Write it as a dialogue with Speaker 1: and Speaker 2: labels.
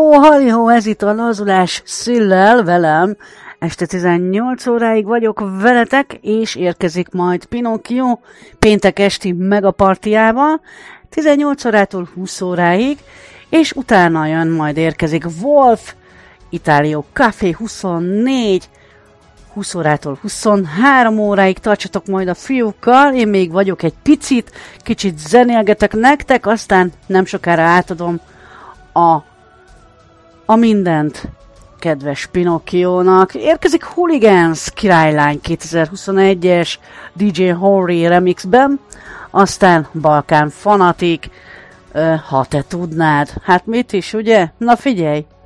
Speaker 1: Halihó, ez itt a lazulás Szillel velem. Este 18 óráig vagyok veletek, és érkezik majd Pinocchio péntek esti megapartiával, 18 órától 20 óráig, és utána jön, majd érkezik Wolf, Itálió Café 24, 20 órától 23 óráig, tartsatok majd a fiúkkal, én még vagyok egy picit, kicsit zenélgetek nektek, aztán nem sokára átadom a mindent kedves Pinocchiónak. Érkezik Hooligans királylány 2021-es DJ Horry remixben, aztán Balkán Fanatik, ha te tudnád. Hát mit is, ugye? Na figyelj!